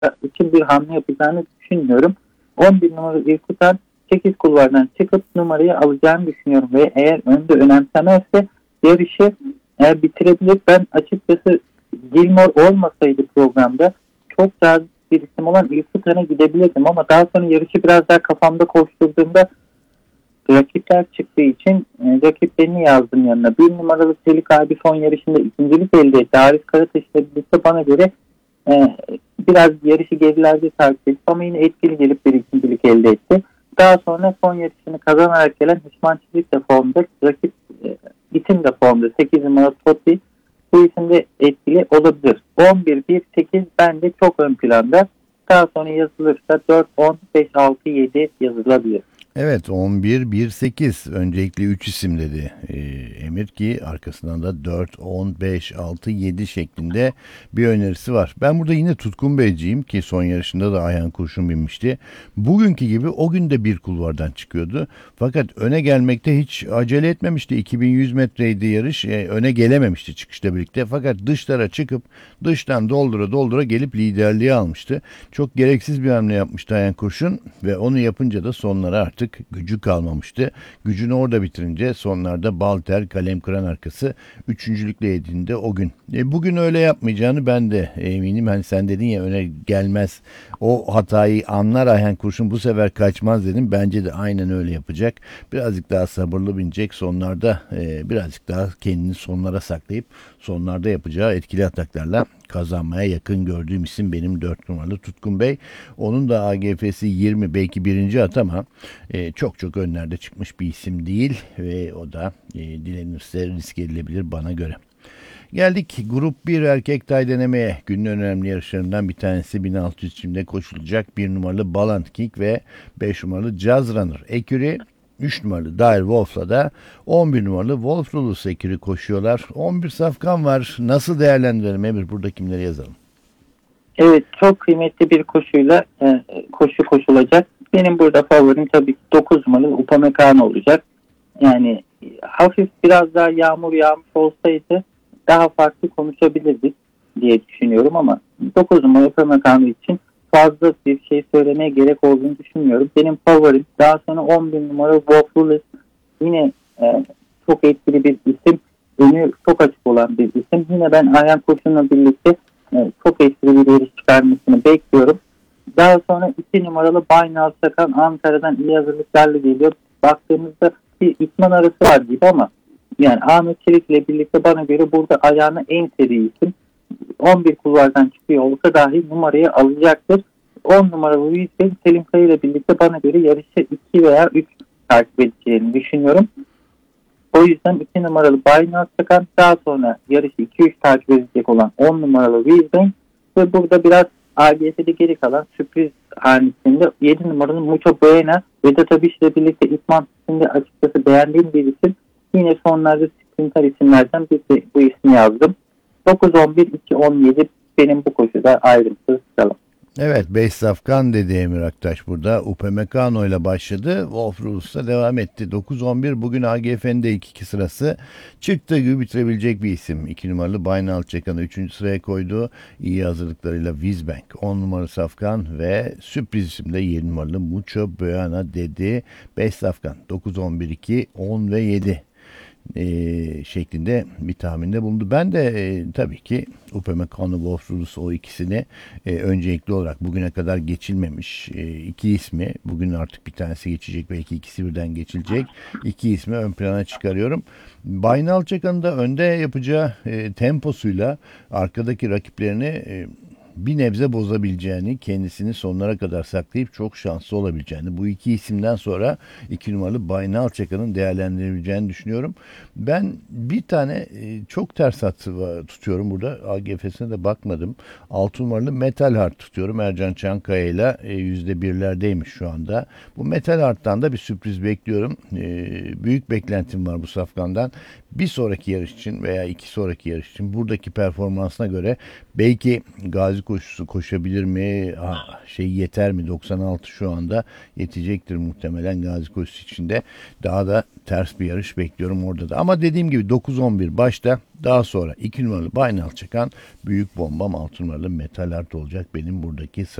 için bir hamle yapacağını düşünmüyorum. 11 numaralı İrkutan 8 kulvardan çıkıp numarayı alacağını düşünüyorum ve eğer önde önemsemezse yarışı bitirebilir. Ben açıkçası Gilmore olmasaydı programda çok cazip bir isim olan İrkutan'a gidebilirdim ama daha sonra yarışı biraz daha kafamda koşturduğumda rakipler çıktığı için rakiplerini yazdım yanına. Bir numaralı Çelik abi son yarışında ikincilik elde etti. Arif Karataş'la birlikte bana göre biraz yarışı gerilerde takip edip ama yine etkili gelip bir ikincilik elde etti. Daha sonra son yarışını kazanarak gelen Hüsman Çelik de formda. Rakip isim de formda. 8 numaralı Totti. Bu isim de etkili olabilir. 11-1-8 bende çok ön planda. Daha sonra yazılırsa 4-10-5-6-7 yazılabilir. Evet, 11-1-8 öncelikle 3 isim dedi Emir, ki arkasından da 4, 10, 5, 6, 7 şeklinde bir önerisi var. Ben burada yine Tutkun Beyciğim, ki son yarışında da Ayhan Kurşun binmişti. Bugünkü gibi o gün de bir kulvardan çıkıyordu. Fakat öne gelmekte hiç acele etmemişti. 2100 metreydi yarış. Öne gelememişti çıkışla birlikte. Fakat dışlara çıkıp dıştan doldura doldura gelip liderliği almıştı. Çok gereksiz bir hamle yapmıştı Ayhan Kurşun ve onu yapınca da sonlara artık gücü kalmamıştı. Gücünü orada bitirince sonlarda Balter, kalem kıran arkası üçüncülükle yediğinde o gün. Bugün öyle yapmayacağını ben de eminim. Hani sen dedin ya, öne gelmez. O hatayı anlar Ayhan Kurşun, bu sefer kaçmaz dedim. Bence de aynen öyle yapacak. Birazcık daha sabırlı binecek. Sonlarda birazcık daha kendini sonlara saklayıp sonlarda yapacağı etkili ataklarla kazanmaya yakın gördüğüm isim benim 4 numaralı Tutkun Bey. Onun da AGF'si 20, belki birinci at ama çok çok önlerde çıkmış bir isim değil ve o da dilenirse risk edilebilir bana göre. Geldik Grup 1 erkek tay denemeye. Günün önemli yarışlarından bir tanesi 1600 çimde koşulacak 1 numaralı Ballant King ve 5 numaralı Jazz Runner. Ekürü 3 numaralı Dire Wolf'la da 11 numaralı Wolf Rulus ekürü koşuyorlar. 11 safkan var. Nasıl değerlendirelim Emir? Burada kimleri yazalım? Evet, çok kıymetli bir koşuyla koşu koşulacak. Benim burada favorim tabii ki 9 numaralı Upamecano olacak. Yani hafif biraz daha yağmur yağmış olsaydı daha farklı konuşabilirdik diye düşünüyorum ama 9 numaralı Upamecano için fazla bir şey söylemeye gerek olduğunu düşünmüyorum. Benim favorim daha sonra 11 numaralı Wolf Rulus, yine çok etkili bir isim. Önü çok açık olan bir isim. Yine ben Ayhan Kurşun'la birlikte çok etkili bir yarış çıkarmasını bekliyorum. Daha sonra 2 numaralı Baynal Sakan Ankara'dan iyi hazırlıklarla geliyor. Baktığımızda bir itman arası var gibi ama yani Ahmet Çelik ile birlikte bana göre burada ayağına en seri isim. 11 kulvardan çıkıyor olsa dahi numarayı alacaktır. 10 numaralı Luis Bey Selim Kaya ile birlikte bana göre yarışı 2 veya 3 takip edeceğini düşünüyorum. O yüzden 2 numaralı Baynal Sakan, daha sonra yarışı 2-3 takip edecek olan 10 numaralı Wisbank ve burada biraz AGF'de geri kalan sürpriz hanesinde 7 numaralı Mucho Buena ve de tabii işte birlikte İsmail içinde açıkçası beğendiğim bir isim. Yine sonlarda sprinter isimlerden bu ismi yazdım. 9-11-2-17 benim bu koşuda ayrımsız sıralam. Evet, 5 safkan dedi Emir Aktaş burada. Upamecano ile başladı. Wolf Rulus'ta devam etti. 9-11 bugün AGF'nin de ilk iki sırası. Çıktığı gibi bitirebilecek bir isim. 2 numaralı Baynal Çakan'ı 3. sıraya koydu. İyi hazırlıklarıyla Wisbank 10 numaralı safkan ve sürpriz isimde 7 numaralı Mucho Buena dedi. 5 safkan 9-11-2, 10 ve 7 şeklinde bir tahminde bulundu. Ben de tabii ki Upamecano, Wolf Rulus, o ikisini öncelikli olarak bugüne kadar geçilmemiş iki ismi, bugün artık bir tanesi geçecek, belki ikisi birden geçilecek iki ismi ön plana çıkarıyorum. Baynal Çakan'ın da önde yapacağı temposuyla arkadaki rakiplerini bir nebze bozabileceğini, kendisini sonlara kadar saklayıp çok şanslı olabileceğini, bu iki isimden sonra 2 numaralı Baynal Çakan'ın değerlendirebileceğini düşünüyorum. Ben bir tane çok ters hat tutuyorum burada. AGF'sine de bakmadım. 6 numaralı Metal Heart tutuyorum. Ercan Çankaya ile %1'lerdeymiş şu anda. Bu Metal Heart'tan da bir sürpriz bekliyorum. Büyük beklentim var bu safkandan. Bir sonraki yarış için veya iki sonraki yarış için buradaki performansına göre belki Gazi gazi koşusu koşabilir mi? Yeter mi? 96 şu anda yetecektir muhtemelen gazi koşusu içinde. Daha da ters bir yarış bekliyorum orada da. Ama dediğim gibi 9-11 başta, daha sonra 2 numaralı Baynal Çakan, büyük bombam 6 numaralı Metal Art olacak benim buradaki